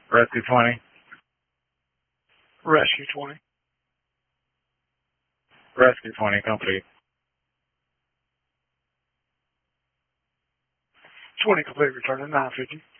Rescue 20. Rescue 20. Rescue 20, complete. 20 complete, return at 950.